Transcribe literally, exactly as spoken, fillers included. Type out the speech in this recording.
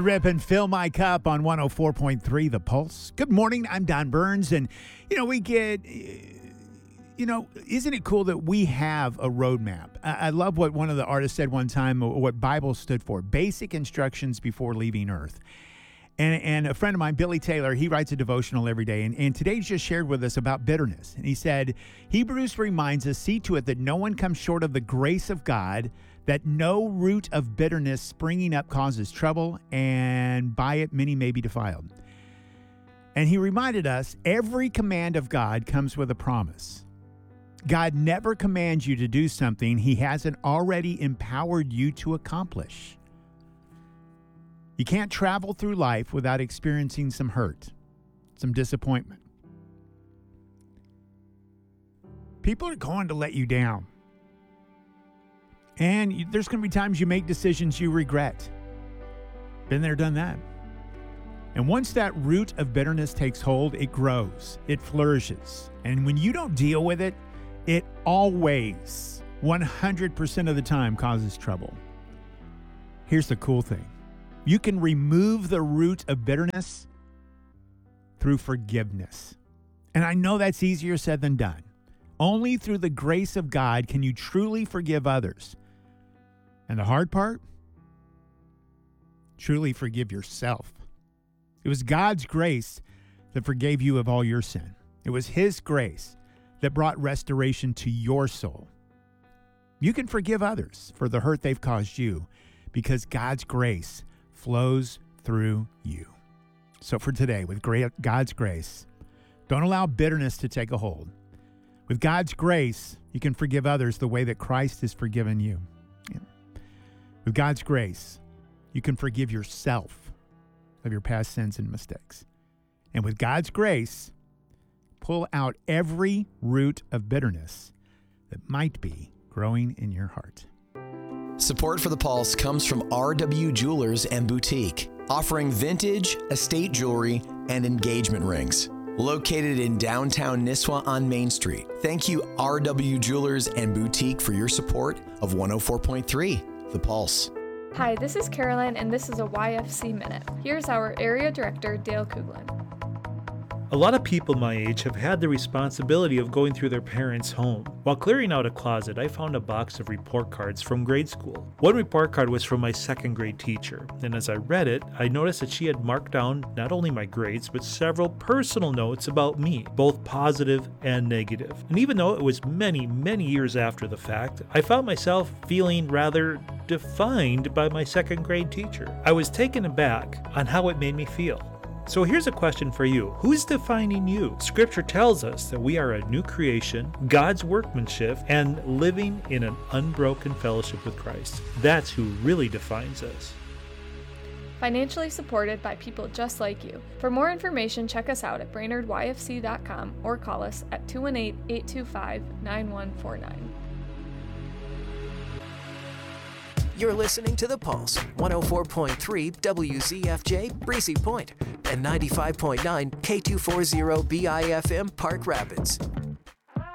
Rip and fill my cup on one oh four point three The Pulse. Good morning. I'm Don Burns. And, you know, we get, you know, isn't it cool that we have a roadmap? I, I love what one of the artists said one time, what Bible stood for, basic instructions before leaving Earth. And, and a friend of mine, Billy Taylor, he writes a devotional every day. And, and today he just shared with us about bitterness. And he said, Hebrews reminds us, see to it that no one comes short of the grace of God, that no root of bitterness springing up causes trouble, and by it many may be defiled. And he reminded us, every command of God comes with a promise. God never commands you to do something he hasn't already empowered you to accomplish. You can't travel through life without experiencing some hurt, some disappointment. People are going to let you down. And there's going to be times you make decisions you regret. Been there, done that. And once that root of bitterness takes hold, it grows, it flourishes. And when you don't deal with it, it always, one hundred percent of the time, causes trouble. Here's the cool thing. You can remove the root of bitterness through forgiveness. And I know that's easier said than done. Only through the grace of God can you truly forgive others. And the hard part? Truly forgive yourself. It was God's grace that forgave you of all your sin. It was His grace that brought restoration to your soul. You can forgive others for the hurt they've caused you because God's grace flows through you. So for today, with God's grace, don't allow bitterness to take a hold. With God's grace, you can forgive others the way that Christ has forgiven you. Yeah. With God's grace, you can forgive yourself of your past sins and mistakes. And with God's grace, pull out every root of bitterness that might be growing in your heart. Support for The Pulse comes from R W Jewelers and Boutique, offering vintage, estate jewelry, and engagement rings. Located in downtown Nisswa on Main Street. Thank you, R W Jewelers and Boutique, for your support of one oh four point three The Pulse. Hi, this is Caroline, and this is a Y F C Minute. Here's our Area Director, Dale Kuglin. A lot of people my age have had the responsibility of going through their parents' home. While clearing out a closet, I found a box of report cards from grade school. One report card was from my second grade teacher, and as I read it, I noticed that she had marked down not only my grades, but several personal notes about me, both positive and negative. And even though it was many, many years after the fact, I found myself feeling rather defined by my second grade teacher. I was taken aback on how it made me feel. So here's a question for you. Who's defining you? Scripture tells us that we are a new creation, God's workmanship, and living in an unbroken fellowship with Christ. That's who really defines us. Financially supported by people just like you. For more information, check us out at brainerd y f c dot com or call us at two one eight, eight two five, nine one four nine. You're listening to The Pulse, one oh four point three W Z F J, Breezy Point, and ninety-five point nine K two forty B I F M, Park Rapids.